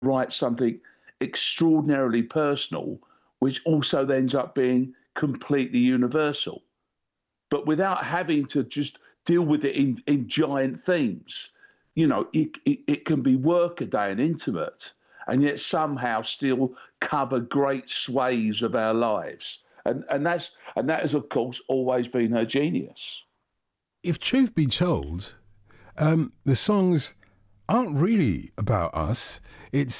write something extraordinarily personal, which also ends up being completely universal, but without having to just deal with it in giant themes. You know, it can be workaday and intimate, and yet somehow still cover great swathes of our lives. And that has, of course, always been her genius. If truth be told, the songs aren't really about us. It's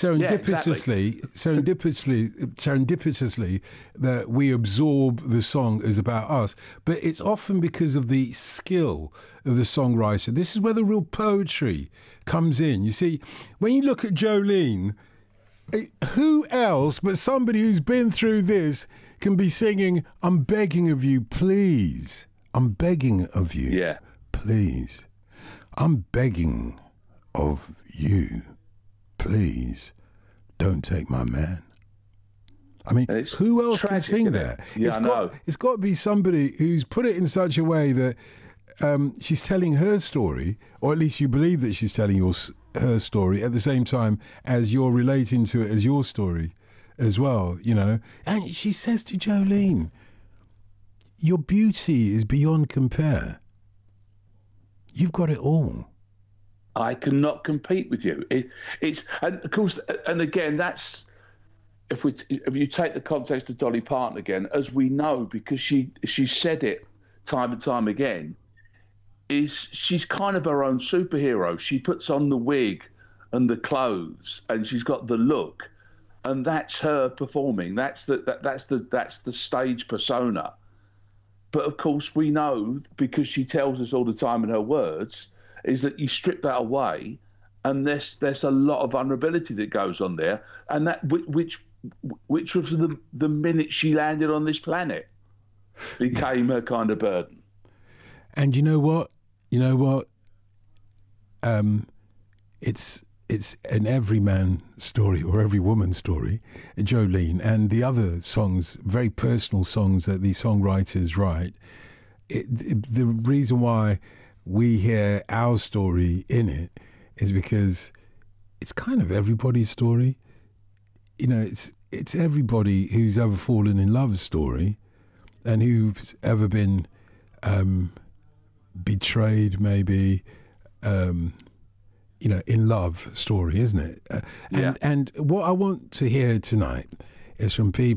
serendipitously that we absorb the song as about us. But it's often because of the skill of the songwriter. This is where the real poetry comes in. You see, when you look at Jolene, who else but somebody who's been through this can be singing, "I'm begging of you, please. I'm begging of you, Yeah. please. I'm begging of you, please. Don't take my man." I mean, who else can sing that? Yeah, it's got to be somebody who's put it in such a way that she's telling her story, or at least you believe that she's telling her story at the same time as you're relating to it as your story as well, you know. And she says to Jolene, "Your beauty is beyond compare. You've got it all. I cannot compete with you." It's and of course, and again, that's if you take the context of Dolly Parton again, as we know, because she said it time and time again, is she's kind of her own superhero. She puts on the wig and the clothes, and she's got the look, and that's her performing. That's the stage persona. But of course, we know, because she tells us all the time in her words, is that you strip that away, and there's a lot of vulnerability that goes on there, and that which was the minute she landed on this planet became her kind of burden. And you know what? It's an every man story or every woman story, Jolene, and the other songs, very personal songs that these songwriters write. The reason why we hear our story in it is because it's kind of everybody's story. You know, it's everybody who's ever fallen in love's story, and who's ever been betrayed, maybe, in love story, isn't it? Yeah. And what I want to hear tonight is from people